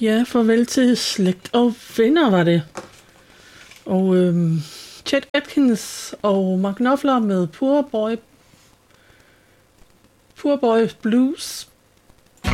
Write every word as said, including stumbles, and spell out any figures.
Ja, farvel til slægt og venner var det. Og øhm, Chet Atkins og Mark Knopfler med Poor Boy, Poor Boy Blues.